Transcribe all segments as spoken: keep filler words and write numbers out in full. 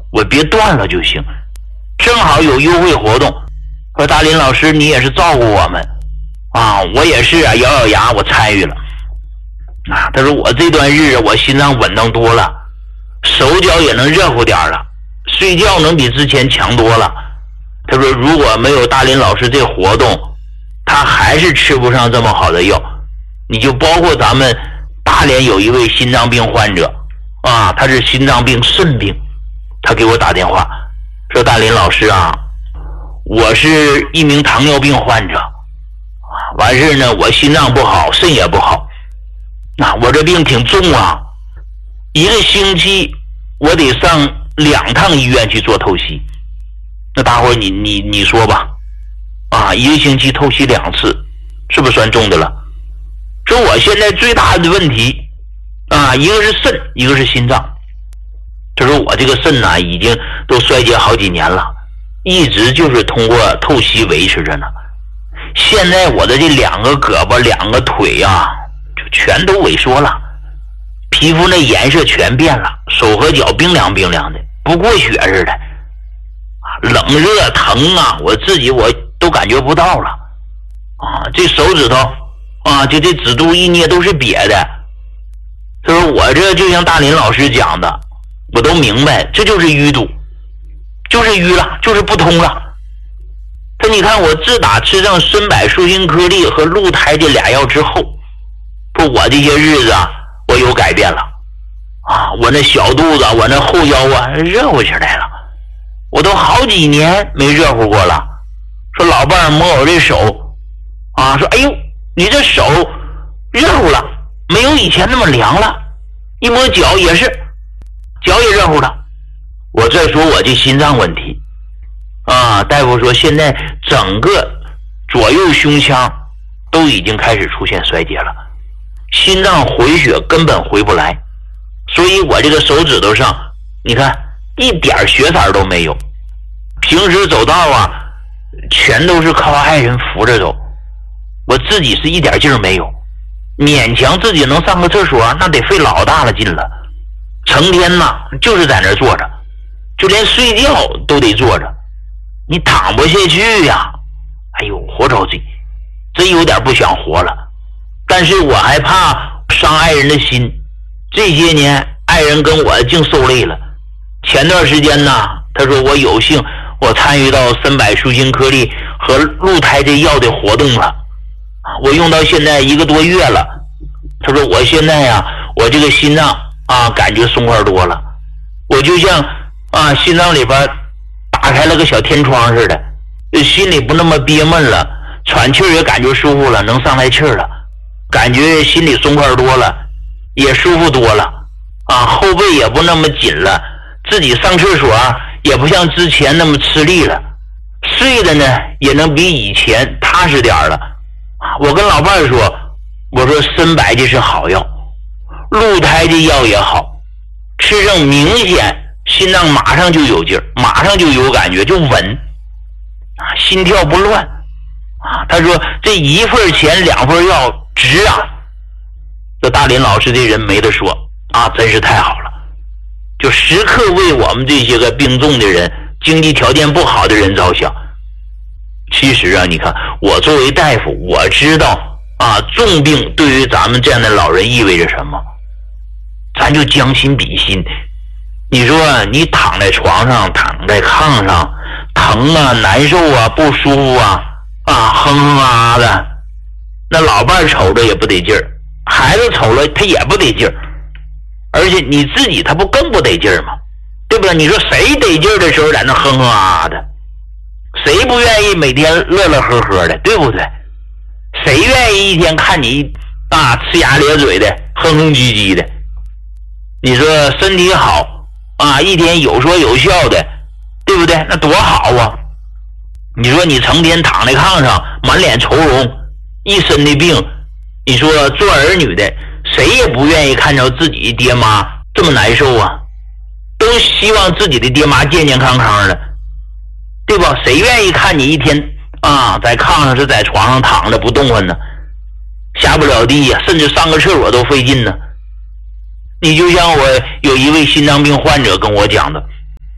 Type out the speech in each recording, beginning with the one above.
我别断了就行。正好有优惠活动，说大林老师你也是照顾我们啊，我也是啊，咬咬牙我参与了啊。他说我这段日子我心脏稳当多了，手脚也能热乎点了，睡觉能比之前强多了。他说如果没有大林老师这活动，他还是吃不上这么好的药。你就包括咱们大连有一位心脏病患者啊，他是心脏病肾病，他给我打电话说大林老师啊，我是一名糖尿病患者，完事呢我心脏不好，肾也不好，啊，我这病挺重啊，一个星期我得上两趟医院去做透析。那大伙你你你说吧，啊，一个星期透析两次，是不是算重的了？说我现在最大的问题啊，一个是肾，一个是心脏。他说我这个肾呢、啊、已经都衰竭好几年了，一直就是通过透析维持着呢。现在我的这两个胳膊两个腿啊就全都萎缩了，皮肤那颜色全变了，手和脚冰凉冰凉的，不过血似的，冷热疼啊我自己我都感觉不到了啊，这手指头啊就这指肚一捏都是瘪的。他说我这就像大林老师讲的，我都明白，这就是淤堵，就是淤了，就是不通了。他你看我自打吃上参柏舒心颗粒和鹿胎这俩药之后，不我这些日子啊我有改变了啊，我那小肚子我那后腰啊热乎起来了，我都好几年没热乎过了。说老伴儿摸我这手啊，说哎呦你这手热乎了，没有以前那么凉了，一摸脚也是脚也热乎了。我再说我这心脏问题啊，大夫说现在整个左右胸腔都已经开始出现衰竭了，心脏回血根本回不来，所以我这个手指头上你看一点血色都没有，平时走道啊全都是靠爱人扶着走，我自己是一点劲儿没有，勉强自己能上个厕所那得费老大了劲了，成天呐就是在那儿坐着，就连睡觉都得坐着，你躺不下去呀，哎呦活着急，真有点不想活了。但是我还怕伤爱人的心，这些年爱人跟我净受累了。前段时间呢他说我有幸我参与到参柏舒心颗粒和鹿胎这药的活动了，我用到现在一个多月了。他说我现在呀我这个心脏啊感觉松快多了，我就像啊心脏里边打开了个小天窗似的，心里不那么憋闷了，喘气也感觉舒服了，能上来气了，感觉心里松快多了，也舒服多了啊，后背也不那么紧了，自己上厕所也不像之前那么吃力了，睡的呢也能比以前踏实点了。我跟老伴说，我说参柏这是好药，鹿胎这药也好，吃上明显心脏马上就有劲儿，马上就有感觉，就稳啊，心跳不乱啊。他说这一份钱两份药值啊。这大林老师这人没得说啊，真是太好了，就时刻为我们这些个病重的人经济条件不好的人着想。其实啊你看我作为大夫我知道啊重病对于咱们这样的老人意味着什么，咱就将心比心。你说你躺在床上躺在炕上疼啊难受啊不舒服啊啊哼哼啊的，那老伴瞅着也不得劲儿，孩子瞅了他也不得劲儿，而且你自己他不更不得劲儿吗？对不对？你说谁得劲儿的时候在那哼哼啊啊的，谁不愿意每天乐乐呵呵的，对不对？谁愿意一天看你啊呲牙咧嘴的哼哼唧唧的？你说身体好啊，一天有说有笑的，对不对？那多好啊！你说你成天躺在炕上满脸愁容一身的病，你说做儿女的谁也不愿意看着自己爹妈这么难受啊，都希望自己的爹妈健健康康的，对吧？谁愿意看你一天啊在炕上是在床上躺着不动弹呢，下不了地呀、啊，甚至上个厕所都费劲呢。你就像我有一位心脏病患者跟我讲的，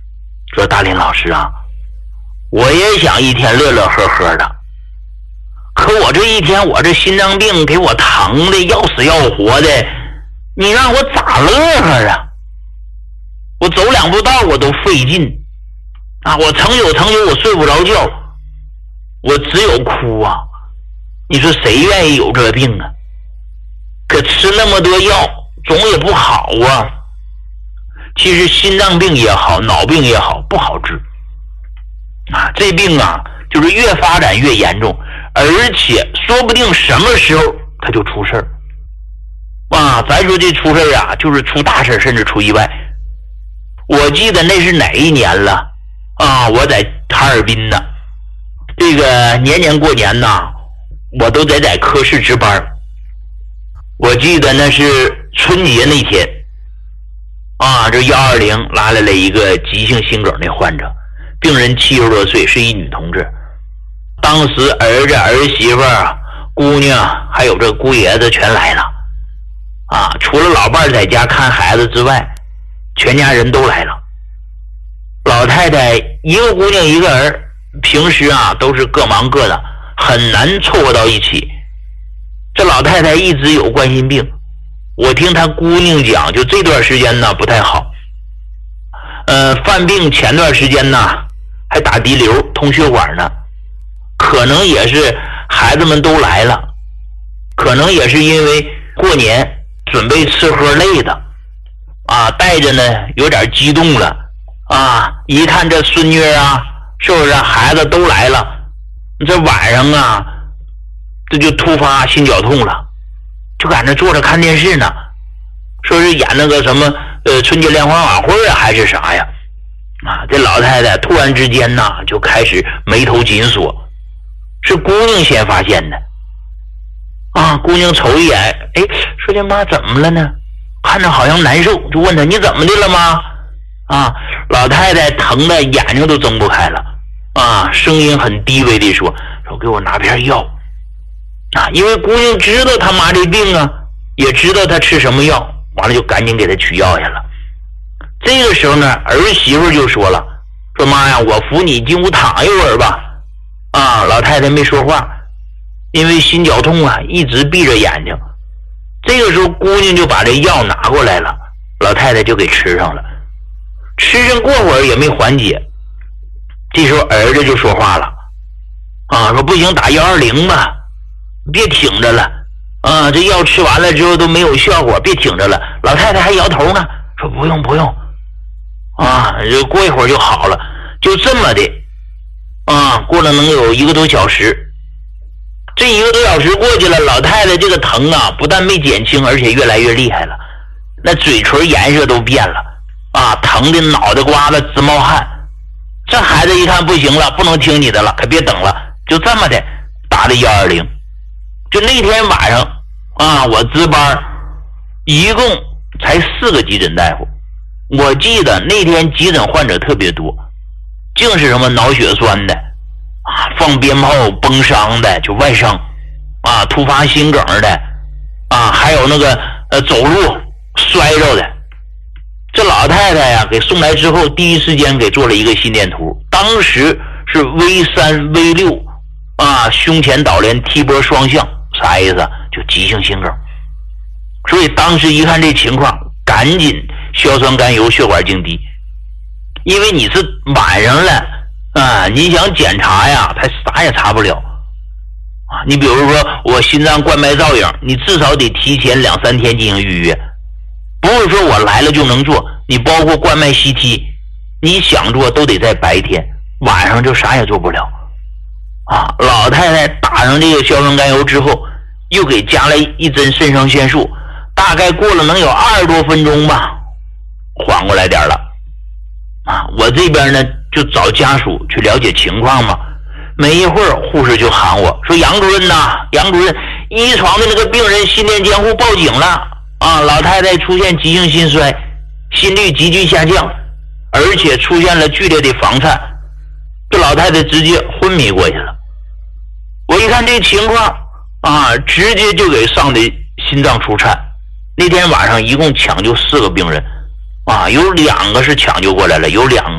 说大林老师啊，我也想一天乐乐呵呵的，可我这一天我这心脏病给我疼的要死要活的，你让我咋乐呵啊？我走两步道我都费劲啊，我曾有曾有我睡不着觉，我只有哭啊。你说谁愿意有这病啊？可吃那么多药总也不好啊。其实心脏病也好，脑病也好，不好治啊。这病啊就是越发展越严重，而且说不定什么时候它就出事儿啊。咱说这出事儿啊，就是出大事，甚至出意外。我记得那是哪一年了啊？我在哈尔滨呢，这个年年过年呐，我都得在科室值班。我记得那是春节那天啊，这一二零拉来了一个急性心梗的患者，病人七十多岁，是一女同志。当时儿子、儿媳妇儿、姑娘还有这姑爷子全来了啊，除了老伴在家看孩子之外，全家人都来了。老太太一个姑娘一个儿，平时啊都是各忙各的，很难凑合到一起。这老太太一直有冠心病，我听她姑娘讲，就这段时间呢不太好。呃，犯病前段时间呢还打滴流通血管呢，可能也是孩子们都来了，可能也是因为过年准备吃喝累的啊，带着呢有点激动了啊，一看这孙女啊，是不是孩子都来了，这晚上啊这就突发心绞痛了，就在那坐着看电视呢，说是演那个什么呃春节联欢晚会啊还是啥呀啊，这老太太突然之间呢就开始眉头紧锁，是姑娘先发现的啊。姑娘瞅一眼，哎，说这妈怎么了呢？看着好像难受，就问她你怎么的了妈？啊，老太太疼的眼睛都睁不开了啊，声音很低微的说说给我拿片药啊，因为姑娘知道她妈这病啊，也知道她吃什么药，完了就赶紧给她取药去了。这个时候呢，儿媳妇就说了，说妈呀，我扶你进屋躺一会儿吧。啊，老太太没说话，因为心绞痛啊，一直闭着眼睛。这个时候姑娘就把这药拿过来了，老太太就给吃上了。吃上过会儿也没缓解，这时候儿子就说话了啊，说不行，打一二零吧，别挺着了啊，这药吃完了之后都没有效果，别挺着了。老太太还摇头呢，说不用不用啊，这过一会儿就好了。就这么的啊，过了能有一个多小时，这一个多小时过去了，老太太这个疼啊不但没减轻，而且越来越厉害了，那嘴唇颜色都变了啊，疼的脑袋瓜子直冒汗。这孩子一看不行了，不能听你的了，可别等了，就这么的打的一二零。就那天晚上啊，我值班一共才四个急诊大夫，我记得那天急诊患者特别多，净是什么脑血栓的啊，放鞭炮崩伤的，就外伤啊，突发心梗的啊，还有那个呃走路摔着的。这老太太呀，给送来之后，第一时间给做了一个心电图，当时是 V 三 V 六啊，胸前导联 T 波双向，啥意思？就急性心梗。所以当时一看这情况，赶紧硝酸甘油血管静滴，因为你是晚上了啊，你想检查呀，他啥也查不了啊。你比如说我心脏冠脉造影，你至少得提前两三天进行预约，不是说我来了就能做。你包括冠脉 C T， 你想做都得在白天，晚上就啥也做不了啊。老太太打上这个硝酸甘油之后，又给加了一针肾上腺素，大概过了能有二十多分钟吧，缓过来点了啊。我这边呢就找家属去了解情况嘛，没一会儿护士就喊我说杨主任呐，杨主任，一床的那个病人心电监护报警了啊，老太太出现急性心衰，心率急剧下降，而且出现了剧烈的房颤，这老太太直接昏迷过去了。我一看这情况啊，直接就给上的心脏除颤。那天晚上一共抢救四个病人啊，有两个是抢救过来了，有两个